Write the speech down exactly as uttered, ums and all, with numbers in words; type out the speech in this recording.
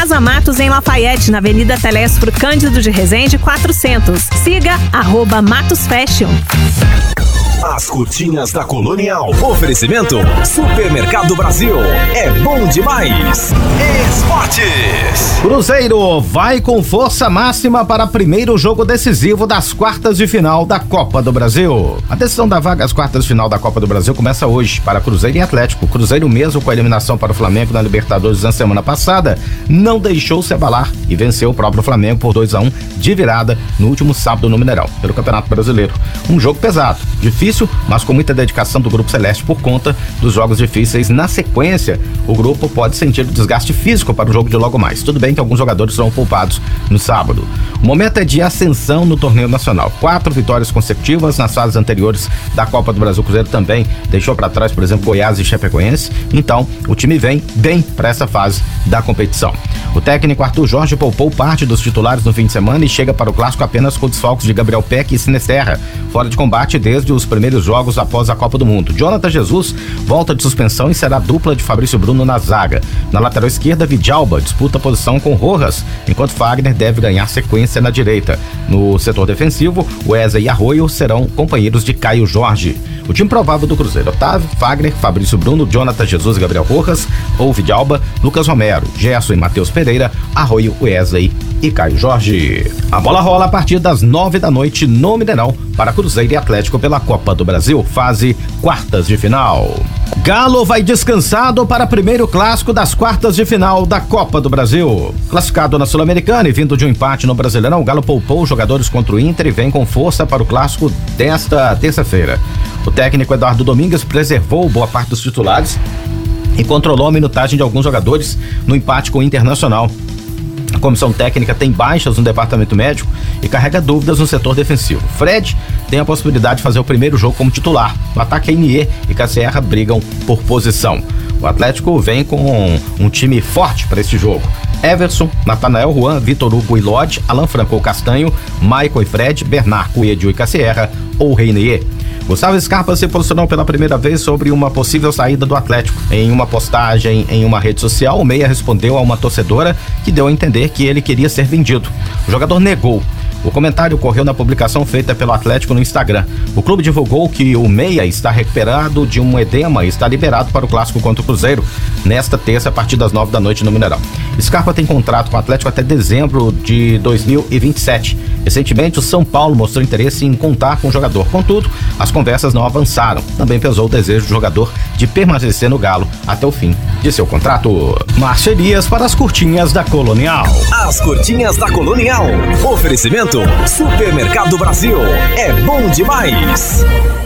César Matos em Lafayette, na Avenida Telésforo Cândido de Resende quatrocentos. Siga arroba Matos Fashion. As curtinhas da Colonial. Oferecimento Supermercado Brasil. É bom demais. Esportes. Cruzeiro vai com força máxima para primeiro jogo decisivo das quartas de final da Copa do Brasil. A decisão da vaga às quartas de final da Copa do Brasil começa hoje para Cruzeiro e Atlético. Cruzeiro, mesmo com a eliminação para o Flamengo na Libertadores na semana passada, não deixou se abalar e venceu o próprio Flamengo por dois a um de virada no último sábado no Mineirão, pelo Campeonato Brasileiro. Um jogo pesado, difícil, mas com muita dedicação do Grupo Celeste por conta dos jogos difíceis. Na sequência, o grupo pode sentir o desgaste físico para o jogo de logo mais. Tudo bem que alguns jogadores serão poupados no sábado. O momento é de ascensão no torneio nacional. Quatro vitórias consecutivas nas fases anteriores da Copa do Brasil. O Cruzeiro também deixou para trás, por exemplo, Goiás e Chapecoense. Então, o time vem bem para essa fase da competição. O técnico Arthur Jorge poupou parte dos titulares no fim de semana e chega para o clássico apenas com desfalques de Gabriel Peck e Sinisterra, fora de combate desde os primeiros jogos após a Copa do Mundo. Jonathan Jesus volta de suspensão e será dupla de Fabrício Bruno na zaga. Na lateral esquerda, Vidalba disputa a posição com Rojas, enquanto Fagner deve ganhar sequência na direita. No setor defensivo, Wesley e Arroio serão companheiros de Caio Jorge. O time provável do Cruzeiro: Otávio, Fagner, Fabrício Bruno, Jonathan Jesus e Gabriel Rojas, ou Vidalba, Lucas Romero, Gerson e Matheus Pereira, Arroio, Wesley e Caio Jorge. A bola rola a partir das nove da noite no Mineirão para Cruzeiro e Atlético pela Copa do Brasil, fase quartas de final. Galo vai descansado para primeiro clássico das quartas de final da Copa do Brasil. Classificado na Sul-Americana e vindo de um empate no Brasileirão, o Galo poupou os jogadores contra o Inter e vem com força para o clássico desta terça-feira. O técnico Eduardo Domingues preservou boa parte dos titulares e controlou a minutagem de alguns jogadores no empate com o Internacional. A comissão técnica tem baixas no departamento médico e carrega dúvidas no setor defensivo. Fred tem a possibilidade de fazer o primeiro jogo como titular. No ataque, Inier e Casserra brigam por posição. O Atlético vem com um time forte para este jogo. Everson, Natanael, Juan, Vitor Hugo e Lodge, Alan Franco Castanho, Michael e Fred, Bernard, Coelho e Casserra ou Reinier. Gustavo Scarpa se posicionou pela primeira vez sobre uma possível saída do Atlético. Em uma postagem em uma rede social, o meia respondeu a uma torcedora que deu a entender que ele queria ser vendido. O jogador negou. O comentário ocorreu na publicação feita pelo Atlético no Instagram. O clube divulgou que o meia está recuperado de um edema e está liberado para o clássico contra o Cruzeiro nesta terça a partir das nove da noite no Mineirão. Scarpa tem contrato com o Atlético até dezembro de dois mil e vinte e sete. Recentemente, o São Paulo mostrou interesse em contar com o jogador. Contudo, as conversas não avançaram. Também pesou o desejo do jogador de permanecer no Galo até o fim de seu contrato. Márcia Elias para as curtinhas da Colonial. As curtinhas da Colonial. Oferecimento Supermercado Brasil. É bom demais.